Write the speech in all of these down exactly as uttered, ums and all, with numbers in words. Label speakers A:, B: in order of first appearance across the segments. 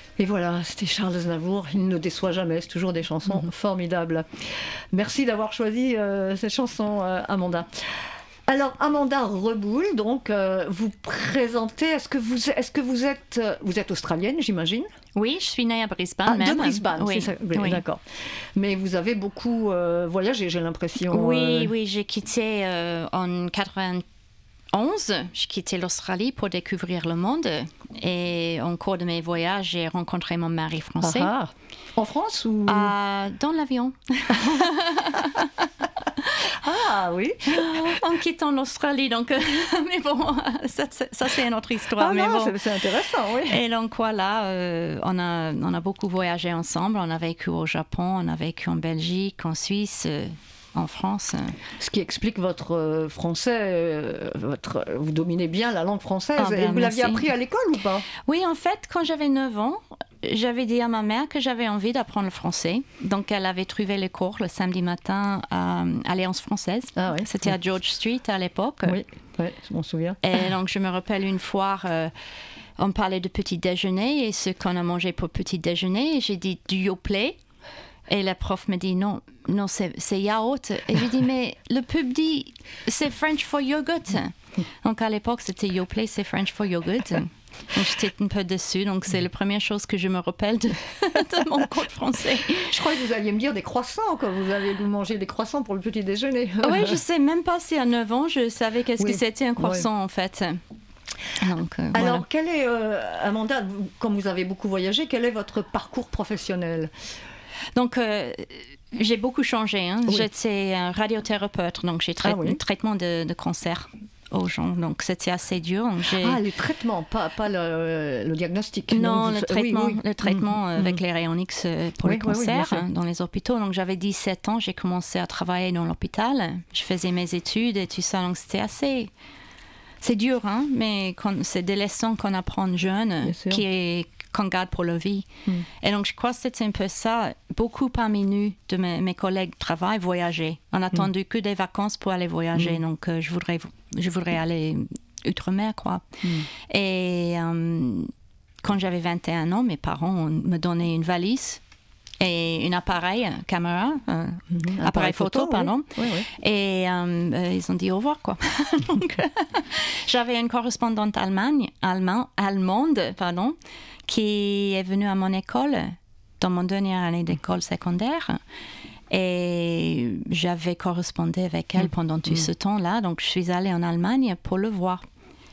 A: Et voilà, c'était Charles Aznavour. Il ne déçoit jamais, c'est toujours des chansons mmh. formidables. Merci d'avoir choisi euh, cette chanson, euh, Amanda. Alors, Amanda Reboul, donc, euh, vous présentez, est-ce que vous, est-ce que vous êtes, euh, vous êtes australienne, j'imagine?
B: Oui, je suis née à Brisbane
A: ah,
B: même.
A: De Brisbane,
B: oui.
A: c'est ça, oui,
B: oui.
A: D'accord. Mais vous avez beaucoup euh, voyagé, j'ai l'impression.
B: Oui,
A: euh...
B: oui, j'ai quitté euh, en quatre-vingt-onze, j'ai quitté l'Australie pour découvrir le monde. Et en cours de mes voyages, j'ai rencontré mon mari français.
A: Ah, ah. En France ou
B: euh, Dans l'avion.
A: Ah oui.
B: En quittant l'Australie, donc, mais bon, ça, ça c'est une autre histoire.
A: Ah
B: mais
A: non,
B: bon.
A: c'est, c'est intéressant, oui.
B: Et donc voilà, euh, on, a, on a beaucoup voyagé ensemble. On a vécu au Japon, on a vécu en Belgique, en Suisse, euh, en France.
A: Ce qui explique votre euh, français, euh, votre, vous dominez bien la langue française.
B: Ah,
A: et vous l'aviez appris à l'école ou pas?
B: Oui, en fait, quand j'avais neuf ans, j'avais dit à ma mère que j'avais envie d'apprendre le français. Donc, elle avait trouvé les cours le samedi matin à Alliance française.
A: Ah, oui.
B: C'était à George Street à l'époque.
A: Oui, oui, je m'en souviens.
B: Et donc, je me rappelle une fois, euh, on parlait de petit déjeuner et ce qu'on a mangé pour petit déjeuner. Et j'ai dit du Yoplait. Et la prof me dit non, non c'est, c'est yaourt. Et j'ai dit mais le pub dit c'est French for yogurt. Donc, à l'époque, c'était Yoplait, c'est French for yogurt. Donc, j'étais un peu déçue. Donc, c'est la première chose que je me rappelle de, de mon cours français.
A: Je croyais que vous alliez me dire des croissants, quand vous avez mangé des croissants pour le petit déjeuner.
B: Oui, je ne sais même pas si à neuf ans, je savais qu'est-ce oui. que c'était un croissant, oui. en fait. Donc, euh,
A: Alors,
B: voilà.
A: quel est, euh, Amanda, comme vous avez beaucoup voyagé, quel est votre parcours professionnel?
B: Donc, euh, j'ai beaucoup changé. Hein.
A: Oui.
B: J'étais un radiothérapeute, donc j'ai traité
A: ah, oui.
B: un traitement de, de cancer aux gens. Donc, c'était assez dur. Donc j'ai...
A: Ah, les traitements, pas, pas le, le diagnostic.
B: Non,
A: non
B: le
A: vous...
B: traitement,
A: oui, oui.
B: le traitement mmh. avec mmh. les rayons X pour oui, les cancers oui, oui, dans les hôpitaux. Donc, j'avais dix-sept ans, j'ai commencé à travailler dans l'hôpital. Je faisais mes études et tout ça. Donc, c'était assez... C'est dur, hein, mais quand, c'est des leçons qu'on apprend jeune, qui est, qu'on garde pour la vie. Mm. Et donc, je crois que c'était un peu ça. Beaucoup parmi nous, de mes, mes collègues de travail, voyageaient. On n'a attendu mm. que des vacances pour aller voyager. Mm. Donc, euh, je, voudrais, je voudrais aller outre-mer, quoi. Mm. Et euh, quand j'avais vingt et un ans, mes parents me donnaient une valise et un appareil, caméra, euh, mm-hmm. appareil, appareil photo, photo pardon. Oui. Oui, oui. Et euh, euh, ils ont dit au revoir, quoi. Donc, euh, j'avais une correspondante Allemagne, allemand, allemande, pardon, qui est venue à mon école, dans mon dernière année d'école secondaire. Et j'avais correspondu avec elle pendant tout mm. ce temps-là. Donc, je suis allée en Allemagne pour le voir.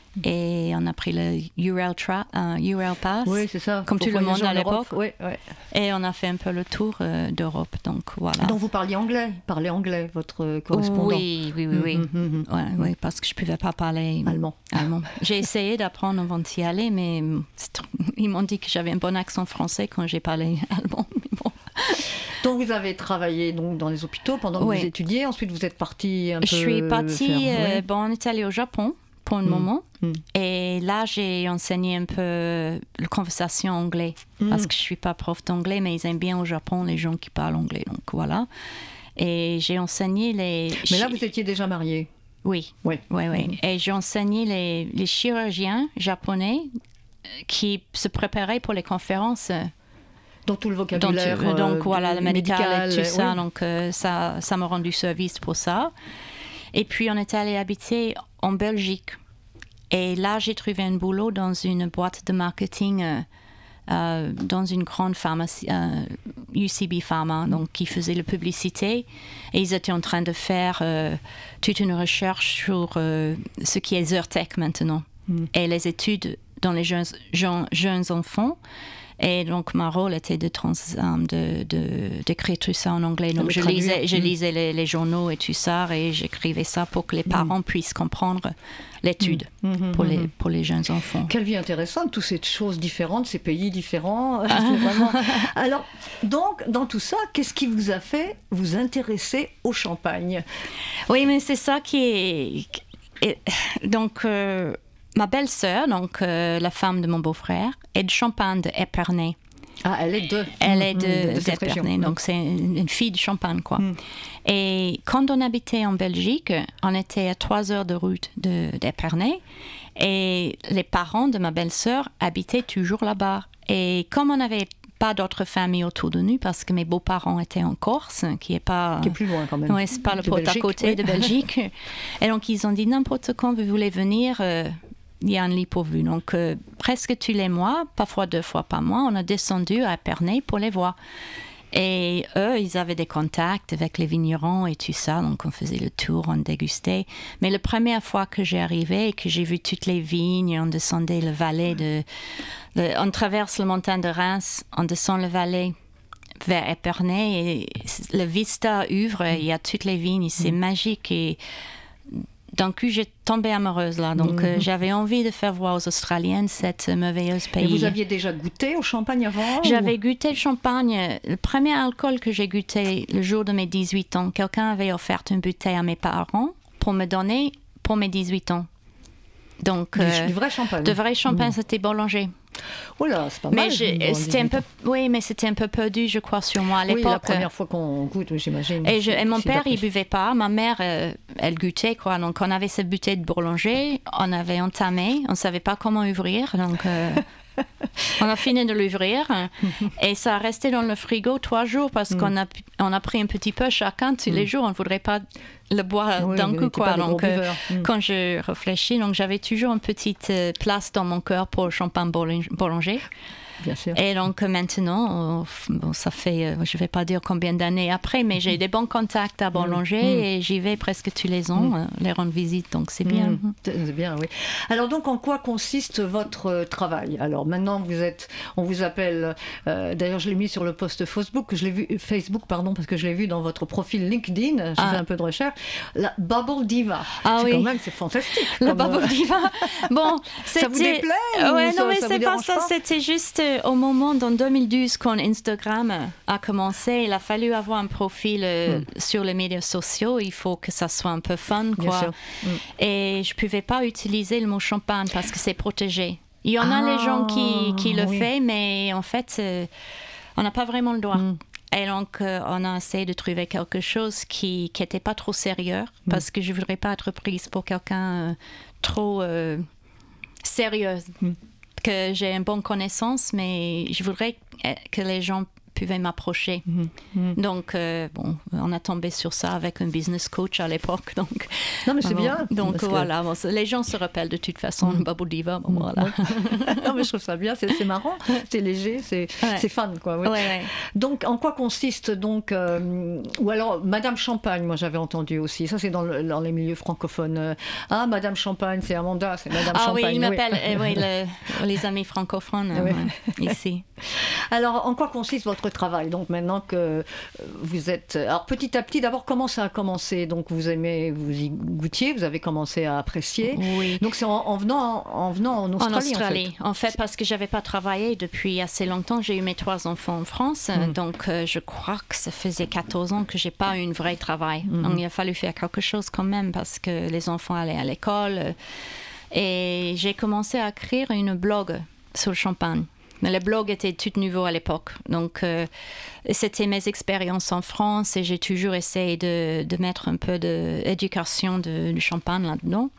B: Et on a pris le U R L, tra- uh, U R L Pass,
A: oui, c'est ça,
B: comme tout le monde à l'époque.
A: Oui, oui.
B: Et on a fait un peu le tour euh, d'Europe. Donc, voilà.
A: Donc, vous parliez anglais, parlez anglais, votre correspondant.
B: Oui, oui, oui, oui. Mm-hmm, mm-hmm. Ouais, oui, parce que je ne pouvais pas parler
A: allemand.
B: allemand. J'ai essayé d'apprendre avant d'y aller, mais ils m'ont dit que j'avais un bon accent français quand j'ai parlé allemand. Mais bon.
A: Donc, vous avez travaillé donc, dans les hôpitaux pendant que oui. vous étudiez. Ensuite, vous êtes partie un
B: je peu... Je suis partie, faire... euh, oui. bon, on est allé au Japon pour un mmh. moment. Mmh. Et là, j'ai enseigné un peu la conversation anglais. Mmh. Parce que je ne suis pas prof d'anglais, mais ils aiment bien au Japon les gens qui parlent anglais. Donc, voilà. Et j'ai enseigné les...
A: Mais là, vous étiez déjà mariée?
B: Oui.
A: Oui.
B: oui, oui. Mmh. Et j'ai enseigné les, les chirurgiens japonais qui se préparaient pour les conférences.
A: Donc, tout le vocabulaire.
B: Donc, euh, donc voilà, le médical, médical et tout ça.
A: Oui.
B: Donc, euh, ça, ça m'a rendu service pour ça. Et puis, on est allé habiter en Belgique. Et là, j'ai trouvé un boulot dans une boîte de marketing, euh, euh, dans une grande pharmacie, euh, U C B Pharma, donc qui faisait la publicité. Et ils étaient en train de faire euh, toute une recherche sur euh, ce qui est Zyrtec maintenant. Mm. Et les études dans les jeunes, jeunes, jeunes enfants. Et donc, mon rôle était de, trans, de, de, d'écrire tout ça en anglais. Donc, je lisais, je lisais les, les journaux et tout ça, et j'écrivais ça pour que les parents mmh. puissent comprendre l'étude mmh. pour, mmh. les, pour les jeunes enfants.
A: Quelle vie intéressante, toutes ces choses différentes, ces pays différents. C'est vraiment... Alors, donc, dans tout ça, qu'est-ce qui vous a fait vous intéresser au champagne?
B: Oui, mais c'est ça qui est... Et, donc... Euh... Ma belle-sœur, donc euh, la femme de mon beau-frère, est de Champagne, de Épernay.
A: Ah, elle est de...
B: Elle est de,
A: de, de
B: d'Épernay, donc c'est une, une fille de Champagne, quoi. Mm. Et quand on habitait en Belgique, on était à trois heures de route de, d'Épernay, et les parents de ma belle-sœur habitaient toujours là-bas. Et comme on n'avait pas d'autres familles autour de nous, parce que mes beaux-parents étaient en Corse, qui est pas...
A: Qui est plus loin quand même.
B: Oui, c'est pas le pot à côté oui. de Belgique. Et donc, ils ont dit, n'importe quand vous voulez venir, euh, il y a un lit pourvu. Donc, euh, presque tous les mois, parfois deux fois par mois, on a descendu à Épernay pour les voir. Et eux, ils avaient des contacts avec les vignerons et tout ça, donc on faisait le tour, on dégustait. Mais la première fois que j'ai arrivé et que j'ai vu toutes les vignes, on descendait le vallée de... Le, on traverse la montagne de Reims, on descend le vallée vers Épernay et le vista ouvre, il y a toutes les vignes, c'est mmh. magique et... D'un coup, j'ai tombé amoureuse là. Donc, mmh. euh, j'avais envie de faire voir aux Australiennes cette merveilleuse pays.
A: Et vous aviez déjà goûté au champagne avant?
B: J'avais
A: ou...
B: goûté le champagne. Le premier alcool que j'ai goûté le jour de mes dix-huit ans, quelqu'un avait offert une bouteille à mes parents pour me donner pour mes dix-huit ans. Donc,
A: du, euh, du vrai champagne.
B: De vrai champagne, mmh. c'était Boulanger.
A: Oh là, c'est pas
B: mais
A: mal.
B: Je, c'était un peu, oui, mais c'était un peu perdu, je crois, sur moi à l'époque.
A: Oui, la première fois qu'on goûte, j'imagine.
B: Et, je, et mon père, il buvait pas. Ma mère, euh, elle goûtait, quoi. Donc, on avait cette bouteille de Boulanger, on avait entamé, on savait pas comment ouvrir, donc... Euh, on a fini de l'ouvrir et ça a resté dans le frigo trois jours parce qu'on a, on a pris un petit peu chacun tous les jours. On ne voudrait pas le boire oui, d'un coup. Quoi. Donc, euh, mm. quand je réfléchis, donc, j'avais toujours une petite euh, place dans mon cœur pour le champagne Boulanger.
A: Bien sûr.
B: Et donc maintenant, bon, ça fait, je ne vais pas dire combien d'années après, mais j'ai des bons contacts à Boulanger mmh. et j'y vais presque tous les ans, mmh. les rendre visite, donc c'est bien.
A: Mmh. C'est bien, oui. Alors donc, en quoi consiste votre travail? Alors maintenant, vous êtes, on vous appelle, euh, d'ailleurs je l'ai mis sur le post Facebook, je l'ai vu, Facebook, pardon, parce que je l'ai vu dans votre profil LinkedIn, j'ai ah. fait un peu de recherche, la Bubble Diva.
B: Ah oui.
A: Quand même, c'est fantastique.
B: La Bubble euh... Diva. Bon, c'était...
A: Ça vous déplaît?
B: Ouais, non,
A: ça,
B: mais
A: ça
B: c'est pas ça, pas c'était juste... Au moment, dans deux mille douze, quand Instagram a commencé, il a fallu avoir un profil euh, mm. sur les médias sociaux. Il faut que ça soit un peu fun, quoi. Mm. Et je ne pouvais pas utiliser le mot champagne parce que c'est protégé. Il y en ah, a les gens qui, qui le oui. font, mais en fait, euh, on n'a pas vraiment le droit. Mm. Et donc, euh, on a essayé de trouver quelque chose qui n'était pas trop sérieux mm. parce que je ne voudrais pas être prise pour quelqu'un euh, trop euh, sérieux. Mm. Que j'ai une bonne connaissance, mais je voudrais que les gens pouvaient m'approcher. Mmh, mmh. Donc, euh, bon, on a tombé sur ça avec un business coach à l'époque. Donc,
A: non, mais c'est bon, bien.
B: Donc, voilà, que... bon, les gens se rappellent de toute façon, mmh. Bubble Diva, bon, mmh. voilà.
A: Non, mais je trouve ça bien, c'est, c'est marrant, c'est léger, c'est, ouais. c'est fun, quoi. Oui.
B: Ouais, ouais.
A: Donc, en quoi consiste, donc, euh, ou alors, Madame Champagne, moi j'avais entendu aussi, ça c'est dans, le, dans les milieux francophones. Ah, Madame Champagne, c'est Amanda, c'est Madame
B: ah,
A: Champagne.
B: Ah oui, ils m'appellent, oui, oui le, les amis francophones, oui. euh, ici.
A: Alors, en quoi consiste votre travail? Donc maintenant que vous êtes... Alors petit à petit, d'abord, comment ça a commencé? Donc vous aimez, vous y goûtiez, vous avez commencé à apprécier.
B: Oui.
A: Donc c'est en, en, venant, en venant en Australie,
B: en Australie,
A: en fait.
B: En fait, parce que je n'avais pas travaillé depuis assez longtemps. J'ai eu mes trois enfants en France. Mm. Donc euh, je crois que ça faisait quatorze ans que je n'ai pas eu un vrai travail. Mm. Donc il a fallu faire quelque chose quand même parce que les enfants allaient à l'école. Et j'ai commencé à écrire une blog sur le champagne. Mais le blog était tout nouveau à l'époque. Donc, euh, c'était mes expériences en France et j'ai toujours essayé de, de mettre un peu d'éducation de, du champagne là-dedans.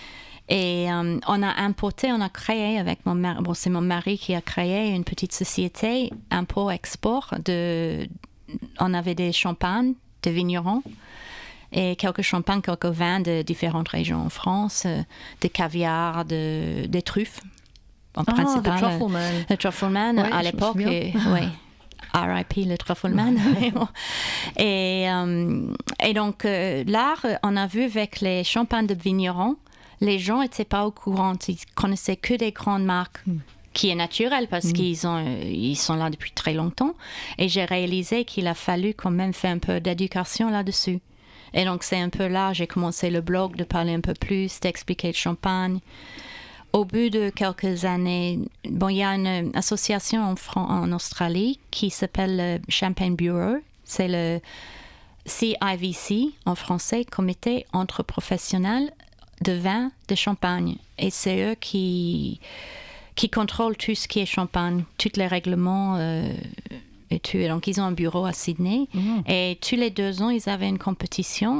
B: Et euh, on a importé, on a créé avec mon mari, bon, c'est mon mari qui a créé une petite société, import-export. De, on avait des champagnes de vignerons et quelques champagnes, quelques vins de différentes régions en France, euh, des caviar, de, des truffes. En
A: ah,
B: principal,
A: le Truffleman.
B: Le Truffleman, oui, à l'époque, et, oui, R I P le Truffleman. et, euh, et donc, euh, là, on a vu avec les champagnes de vignerons, les gens n'étaient pas au courant, ils connaissaient que des grandes marques. Mm. Qui est naturel parce mm. qu'ils ont, ils sont là depuis très longtemps. Et j'ai réalisé qu'il a fallu quand même faire un peu d'éducation là-dessus. Et donc, c'est un peu là, j'ai commencé le blog de parler un peu plus, d'expliquer le champagne. Au bout de quelques années, bon, il y a une association en, Fran- en Australie qui s'appelle le Champagne Bureau. C'est le C I V C en français, Comité entre professionnels de vin de champagne. Et c'est eux qui, qui contrôlent tout ce qui est champagne, tous les règlements euh, et tout. Et donc, ils ont un bureau à Sydney. Mmh. Et tous les deux ans, ils avaient une compétition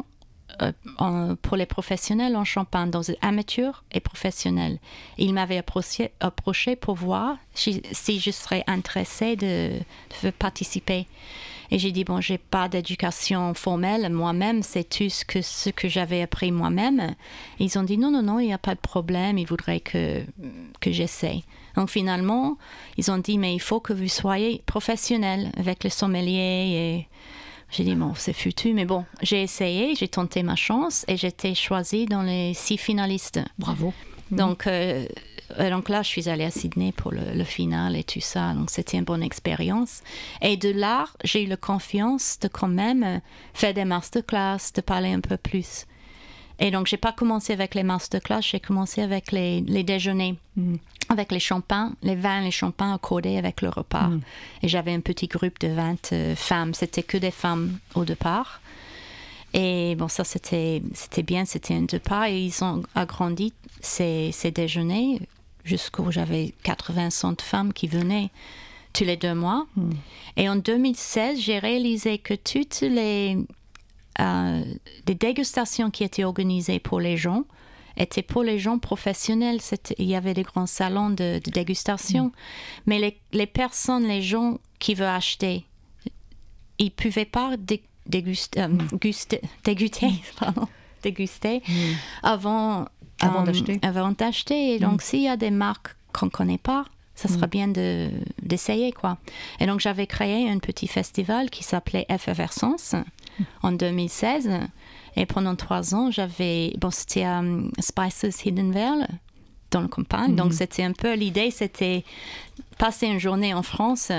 B: euh, en, pour les professionnels en Champagne, dans les amateurs et professionnels. Il m'avait approché, approché pour voir si, si je serais intéressée de, de participer. Et j'ai dit, bon, j'ai pas d'éducation formelle moi-même, c'est tout ce que, ce que j'avais appris moi-même. Ils ont dit, non, non, non, il n'y a pas de problème, ils voudraient que, que j'essaie. Donc finalement, ils ont dit, mais il faut que vous soyez professionnel avec le sommelier. Et j'ai dit, bon, c'est foutu, mais bon, j'ai essayé, j'ai tenté ma chance et j'étais choisie dans les six finalistes.
A: Bravo.
B: Donc, euh, donc là, je suis allée à Sydney pour le, le final et tout ça. Donc, c'était une bonne expérience. Et de là, j'ai eu la confiance de quand même faire des masterclass, de parler un peu plus. Et donc, je n'ai pas commencé avec les masterclass, j'ai commencé avec les, les déjeuners, mm. avec les champagnes, les vins, les champagnes accordés avec le repas. Mm. Et j'avais un petit groupe de vingt euh, femmes. C'était que des femmes au départ. Et bon, ça, c'était, c'était bien, c'était un départ. Et ils ont agrandi ces, ces déjeuners jusqu'où j'avais quatre-vingts cent femmes qui venaient tous les deux mois. Mm. Et en deux mille seize, j'ai réalisé que toutes les, euh, les dégustations qui étaient organisées pour les gens étaient pour les gens professionnels. C'était, il y avait des grands salons de, de dégustation. Mm. Mais les, les personnes, les gens qui veulent acheter, ils ne pouvaient pas dé- déguster, euh, mm. guster, déguster, pardon, déguster mm. avant...
A: Avant d'acheter.
B: Avant d'acheter. Et donc, mm. s'il y a des marques qu'on ne connaît pas, ça serait
A: mm.
B: bien de, d'essayer, quoi. Et donc, j'avais créé un petit festival qui s'appelait Effervescence mm. en deux mille seize. Et pendant trois ans, j'avais... Bon, c'était um, Spices Hidden Vale, dans le campagne. Mm. Donc, c'était un peu... L'idée, c'était passer une journée en France...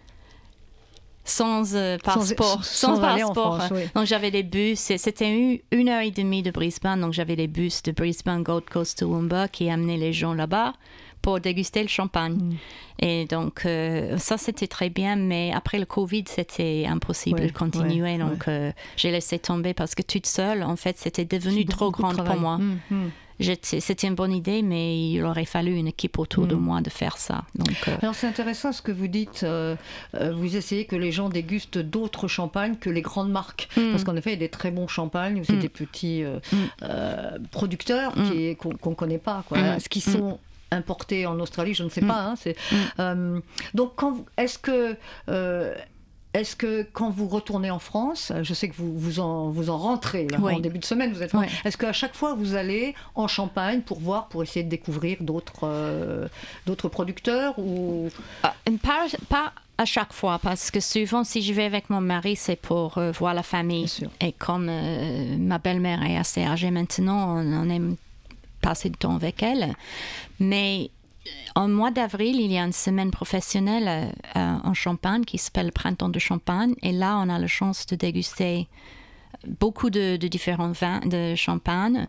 B: Sans euh, passeport, sans, sans, sans passeport. France, oui. Donc j'avais des bus, c'était une, une heure et demie de Brisbane, donc j'avais des bus de Brisbane, Gold Coast, Toowoomba qui amenaient les gens là-bas pour déguster le champagne. Mm. Et donc euh, ça c'était très bien, mais après le Covid c'était impossible ouais, de continuer, ouais, donc ouais. Euh, j'ai laissé tomber parce que toute seule, en fait, c'était devenu c'est trop grand pour moi. Mm, mm. C'était une bonne idée, mais il aurait fallu une équipe autour mmh. de moi de faire ça. Donc, euh...
A: Alors c'est intéressant ce que vous dites. Euh, euh, vous essayez que les gens dégustent d'autres champagnes que les grandes marques. Mmh. Parce qu'en effet, il y a des très bons champagnes où c'est mmh. des petits euh, mmh. euh, producteurs mmh. qui, qu'on ne connaît pas. Quoi. Mmh. Ce qui sont importés en Australie, je ne sais mmh. pas. Hein, c'est, mmh. euh, donc quand, est-ce que... Euh, Est-ce que quand vous retournez en France, je sais que vous, vous, en, vous en rentrez là, oui. en début de semaine, vous êtes oui. est-ce qu'à chaque fois vous allez en Champagne pour voir, pour essayer de découvrir d'autres, euh, d'autres producteurs ou...
B: pas, pas à chaque fois, parce que souvent si je vais avec mon mari, c'est pour euh, voir la famille. Et comme euh, ma belle-mère est assez âgée maintenant, on, on aime passer du temps avec elle. Mais... En mois d'avril, il y a une semaine professionnelle euh, en Champagne qui s'appelle le Printemps de Champagne. Et là, on a la chance de déguster beaucoup de, de différents vins de Champagne.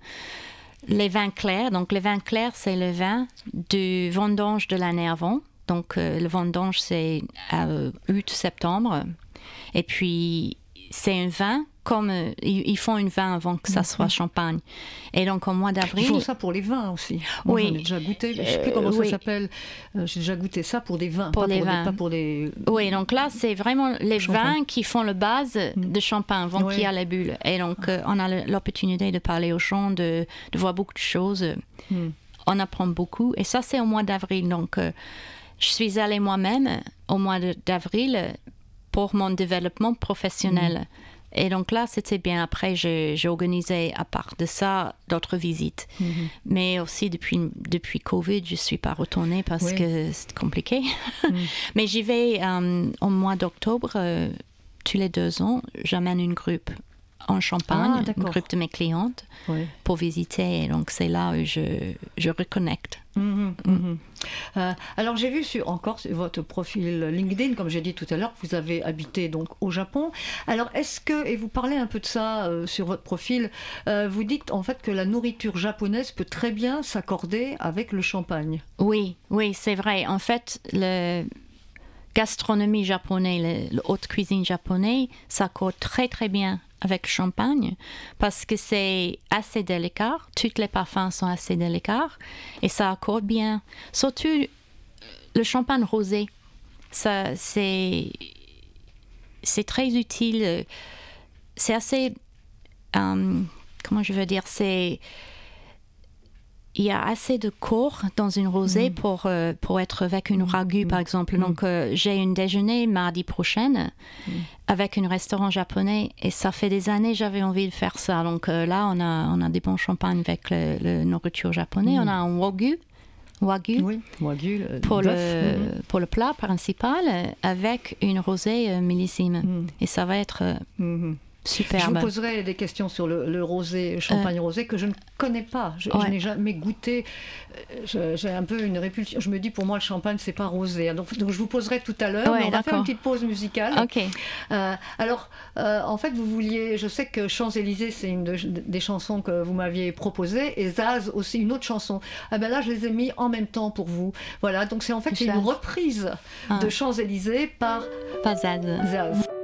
B: Les vins clairs. Donc, le vin clair, c'est le vin du vendange de l'année avant. Donc, euh, le vendange, c'est euh, août-septembre. Et puis, c'est un vin comme euh, ils, ils font un vin avant que ça soit champagne. Et donc, au mois d'avril...
A: Ils font ça pour les vins aussi. Moi, oui. J'en ai déjà goûté. Je ne sais plus comment euh, ça oui. s'appelle. Euh, j'ai déjà goûté ça pour des vins.
B: Pour
A: pas
B: les
A: pour
B: vins.
A: Des, pas pour des...
B: Oui, donc là, c'est vraiment les champagne. Vins qui font la base mm. de champagne avant oui. qu'il y ait les bulles. Et donc, euh, on a l'opportunité de parler aux gens, de, de voir beaucoup de choses. Mm. On apprend beaucoup. Et ça, c'est au mois d'avril. Donc, euh, je suis allée moi-même au mois de, d'avril pour mon développement professionnel. Mm. Et donc là, c'était bien. Après, j'ai, j'ai organisé, à part de ça, d'autres visites. Mm-hmm. Mais aussi, depuis, depuis Covid, je ne suis pas retournée parce oui. que c'est compliqué. Mm. Mais j'y vais euh, au mois d'octobre, euh, tous les deux ans, j'amène une groupe en Champagne, ah, une groupe de mes clientes, oui. pour visiter. Et donc, c'est là où je, je reconnecte.
A: Mmh, mmh. Euh, alors j'ai vu sur, encore sur votre profil LinkedIn, comme j'ai dit tout à l'heure, que vous avez habité donc au Japon. Alors est-ce que, et vous parlez un peu de ça euh, sur votre profil, euh, vous dites en fait que la nourriture japonaise peut très bien s'accorder avec le champagne.
B: Oui, oui, c'est vrai. En fait, le gastronomie japonaise, le, le haute cuisine japonaise s'accorde très très bien avec le champagne, parce que c'est assez délicat, tous les parfums sont assez délicats, et ça accorde bien. Surtout le champagne rosé, ça, c'est, c'est très utile, c'est assez, um, comment je veux dire, c'est... Il y a assez de corps dans une rosée mmh. pour, euh, pour être avec une ragu, mmh. par exemple. Mmh. Donc, euh, j'ai un déjeuner mardi prochain mmh. avec un restaurant japonais. Et ça fait des années que j'avais envie de faire ça. Donc, euh, là, on a, on a des bons champagnes avec la nourriture japonaise. Mmh. On a un wagyu. Wagyu,
A: oui, wagyu le
B: pour,
A: bœuf,
B: le, mmh. pour le plat principal, avec une rosée euh, millésime. Mmh. Et ça va être... Euh, mmh. Superbe.
A: Je vous poserai des questions sur le, le rosé, champagne euh, rosé, que je ne connais pas. Je, ouais. je n'ai jamais goûté. Je, j'ai un peu une répulsion. Je me dis, pour moi, le champagne, c'est pas rosé. Donc, donc je vous poserai tout à l'heure.
B: Ouais,
A: mais on va
B: d'accord.
A: faire une petite pause musicale.
B: Okay.
A: Euh, alors, euh, en fait, vous vouliez... Je sais que Champs-Élysées, c'est une de, des chansons que vous m'aviez proposées. Et Zaz, aussi, une autre chanson. Ah ben là, je les ai mis en même temps pour vous. Voilà. Donc, c'est en fait c'est une reprise ah. de Champs-Élysées par...
B: Pas Zaz.
A: Zaz.